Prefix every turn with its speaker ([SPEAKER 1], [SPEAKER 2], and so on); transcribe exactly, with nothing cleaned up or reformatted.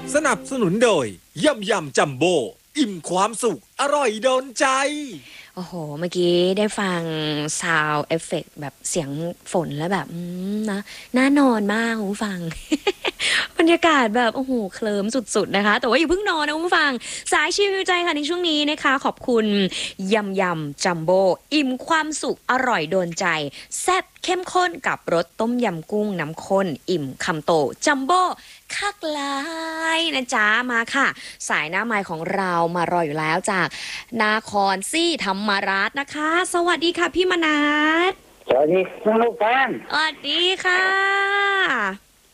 [SPEAKER 1] สนับสนุนโดยยำยำจัมโบ้อิ่มความสุขอร่อยโดนใจ
[SPEAKER 2] โอ้โหเมื่อกี้ได้ฟังซาวด์เอฟเฟกต์แบบเสียงฝนแล้วแบบนะน่านอนมากคุณผู้ฟัง บรรยากาศแบบโอ้โหเคลิ้มสุดๆนะคะแต่ว่าอย่าเพิ่งนอนนะคุณผู้ฟังสายชิวใจค่ะในช่วงนี้นะคะขอบคุณยำยำจัมโบ้อิ่มความสุขอร่อยโดนใจแซ่บเข้มข้นกับรสต้มยำกุ้งน้ำข้นอิ่มคำโตจัมโบ้คักลายนะจ๊ะมาค่ะสายหน้าไมค์ของเรามารออยู่แล้วจากนาครซี่ธรรมราชนะคะสวัสดีค่ะพี่มนัส
[SPEAKER 3] สวัสดีคุณลูกท่าน
[SPEAKER 2] สวัสดีค่ะ